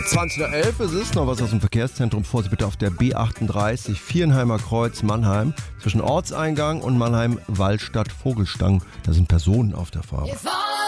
20:11 ist es, noch was aus dem Verkehrszentrum. Vorsicht bitte auf der B38 Viernheimer Kreuz Mannheim. Zwischen Ortseingang und Mannheim Wallstadt Vogelstang. Da sind Personen auf der Fahrt.